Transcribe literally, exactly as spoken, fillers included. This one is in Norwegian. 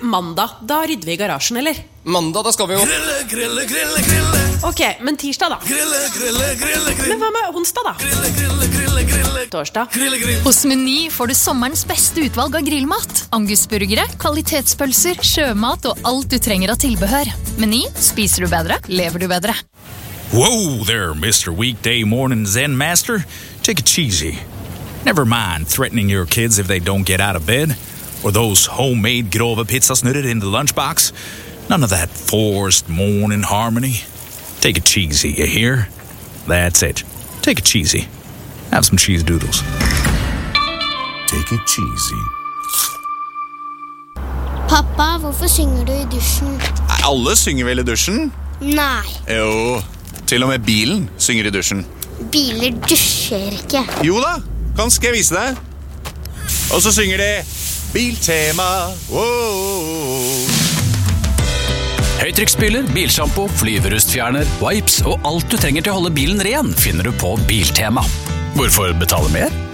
mandag, da rydder vi I garasjen, eller? Mandag, da skal vi jo Grille, grille, grille, grille. Ok, men tirsdag da? Grille, grille, grille, grille. Men hva med onsdag da? Grille, grille, grille, grille. Torsdag? Grille, grille. Hos Meny får du sommerens beste utvalg av grillmat. Angusburgere, kvalitetspølser, sjømat og alt du trenger av tilbehør. Meny, spiser du bedre, lever du bedre. Whoa there, Mister Weekday Morning Zen Master. Take it cheesy. Never mind threatening your kids if they don't get out of bed, or those homemade grove pizzasnurrer in the lunchbox. None of that forced morning harmony. Take it cheesy, you hear? That's it. Take it cheesy. Have some cheese doodles. Take it cheesy. Pappa, hvorfor synger du I dusjen? Alle synger vel I dusjen? Nei, Jo, til og med bilen synger I dusjen. biler dusjer ikke. Jo da, kan skal jeg vise deg. Og så synger de Biltema. Wow. Høytrykksspyler, bilshampoo, flyverustfjerner, wipes og alt du trenger til å holde bilen ren finner du på Biltema. Hvorfor betale mer?